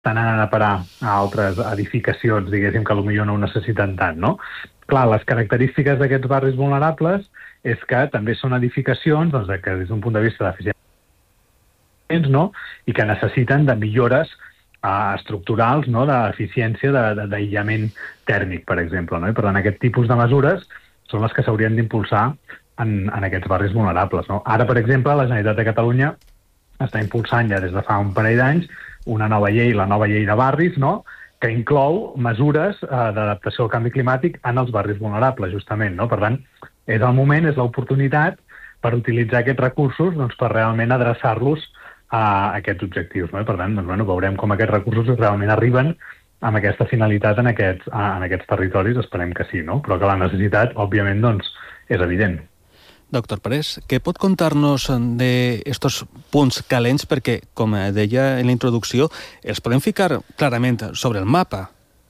estan anant a parar a altres edificacions, diguéssim, que potser no ho necessiten tant, no? Clar, les característiques d'aquests barris vulnerables és que també són edificacions doncs, que des d'un punt de vista d'eficiència, no? I que necessiten de millores estructurals, no? D'eficiència, d'aïllament tèrmic, per exemple, no? I per tant, aquest tipus de mesures són les que s'haurien d'impulsar en aquests barris vulnerables, no? Ara, per exemple, la Generalitat de Catalunya està impulsant ja des de fa un parell d'anys una nova llei, la nova llei de barris, no?, que inclou mesures d'adaptació al canvi climàtic en els barris vulnerables, justament, no? Per tant, és el moment, és l'oportunitat per utilitzar aquests recursos doncs, per realment adreçar-los a aquests objectius, no? I per tant, doncs, bueno, veurem com aquests recursos realment arriben amb aquesta finalitat en aquests territoris, esperem que sí, no? Però que la necessitat, òbviament, doncs, és evident. Doctor Parés, què pot contar-nos d'estos punts calents? Perquè, com deia en la introducció, els podem ficar clarament sobre el mapa.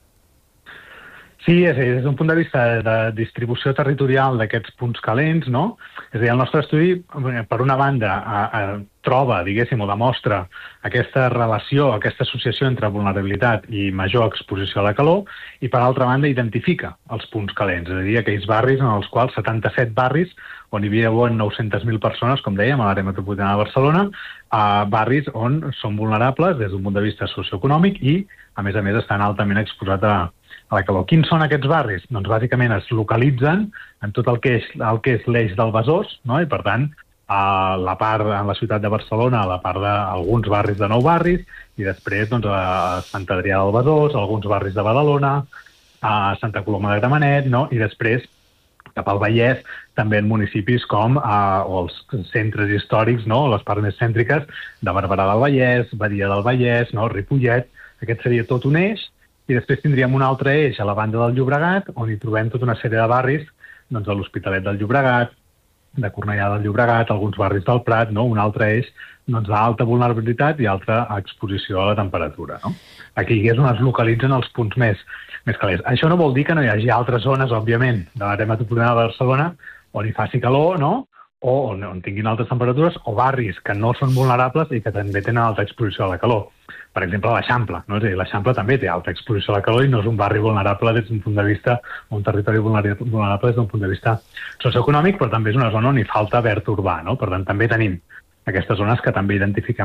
Sí, des d'un punt de vista de distribució territorial d'aquests punts calents, no? És a dir, el nostre estudi, per una banda, troba, diguéssim, o demostra aquesta relació, aquesta associació entre vulnerabilitat i major exposició a la calor, i per altra banda identifica els punts calents, és a dir, aquells barris en els quals 77 barris on hi viuen 900.000 persones, com dèiem, a l'àrea metropolitana de Barcelona, barris on són vulnerables des d'un punt de vista socioeconòmic i, a més, estan altament exposats a la calor. Quins són aquests barris? Doncs bàsicament es localitzen en tot el que és l'eix del Besòs, no? I per tant, a la part en la ciutat de Barcelona, a la part d'alguns barris de Nou Barris, i després doncs, a Sant Adrià del Besòs, alguns barris de Badalona, a Santa Coloma de Gramenet, no? I després cap al Vallès, també en municipis com els centres històrics, no? Les parts més cèntriques de Barberà del Vallès, Badia del Vallès, no? Ripollet, aquest seria tot un eix, i després tindríem un altre eix a la banda del Llobregat, on hi trobem tota una sèrie de barris, doncs a l'Hospitalet del Llobregat, de Cornellà del Llobregat, alguns barris del Prat, no? Un altre eix doncs, d'alta vulnerabilitat i altra exposició a la temperatura, no? Aquí és on es localitzen els punts més calents. Això no vol dir que no hi hagi altres zones, òbviament, de l'àrea metropolitana de Barcelona on hi faci calor, no? O on tinguin altres temperatures, o barris que no són vulnerables i que també tenen alta exposició a la calor. Per exemple, l'Eixample, no? És a dir, l'Eixample també té alta exposició a la calor i no és un barri vulnerable des d'un punt de vista, un territori vulnerable des d'un punt de vista socioeconòmic, però també és una zona on hi falta verd urbà, no? Per tant, també tenim aquestes zones que també identifiquem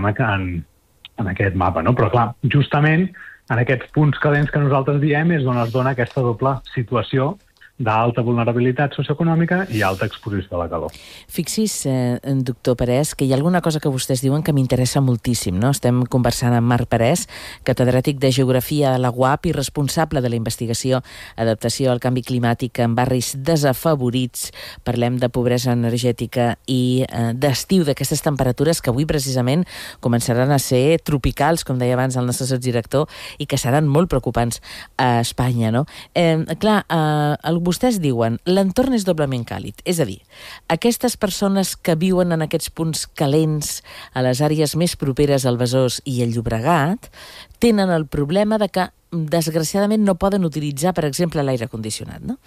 en aquest mapa, no? Però, clar, justament en aquests punts calents que nosaltres diem és on es dona aquesta doble situació d'alta vulnerabilitat socioeconòmica i alta exposició a la calor. Fixi's, doctor Parés, que hi ha alguna cosa que vostès diuen que m'interessa moltíssim, no? Estem conversant amb Marc Parés, catedràtic de Geografia a la UAP i responsable de la investigació adaptació al canvi climàtic en barris desafavorits. Parlem de pobresa energètica i d'estiu, d'aquestes temperatures que avui precisament començaran a ser tropicals, com deia abans el nostre sotsdirector, i que seran molt preocupants a Espanya, no? Clar, vostès diuen l'entorn és doblement càlid, és a dir, aquestes persones que viuen en aquests punts calents a les àrees més properes al Besòs i al Llobregat tenen el problema de que desgraciadament no poden utilitzar, per exemple, l'aire condicionat, no?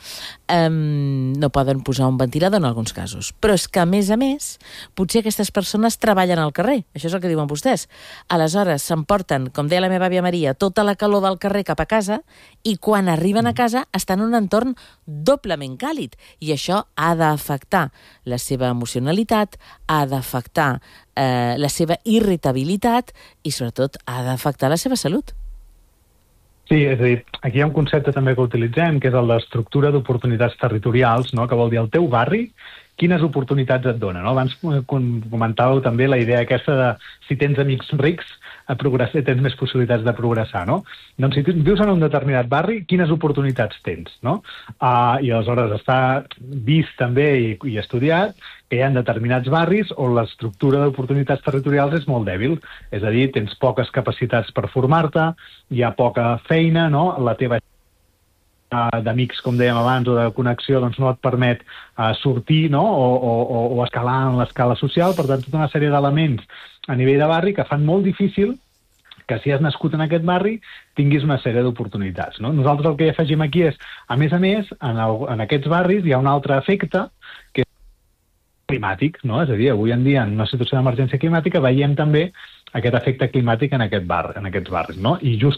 No poden posar un ventilador en alguns casos. Però és que, a més, potser aquestes persones treballen al carrer. Això és el que diuen vostès. Aleshores, s'emporten, com deia la meva àvia Maria, tota la calor del carrer cap a casa i quan arriben a casa estan en un entorn doblement càlid. I això ha d'afectar la seva emocionalitat, ha d'afectar la seva irritabilitat i, sobretot, ha d'afectar la seva salut. Sí, és a dir, aquí hi ha un concepte també que utilitzem, que és el d'estructura d'oportunitats territorials, no? Que vol dir el teu barri, quines oportunitats et dona, no? Abans comentàveu també la idea aquesta de si tens amics rics, tens més possibilitats de progressar, no? Doncs si vius en un determinat barri, quines oportunitats tens, no? I aleshores està vist també i estudiat que hi ha determinats barris on l'estructura d'oportunitats territorials és molt dèbil. És a dir, tens poques capacitats per formar-te, hi ha poca feina, no? La teva d'amics, com dèiem abans, o de connexió, doncs no et permet sortir, no? O escalar en l'escala social. Per tant, tota una sèrie d'elements a nivell de barri que fan molt difícil que si has nascut en aquest barri tinguis una sèrie d'oportunitats, no? Nosaltres el que hi afegim aquí és, a més, en aquests barris hi ha un altre efecte, que climàtic, no? És a dir, avui en dia, en una situació d'emergència climàtica, veiem també aquest efecte climàtic en aquests barris, no? I just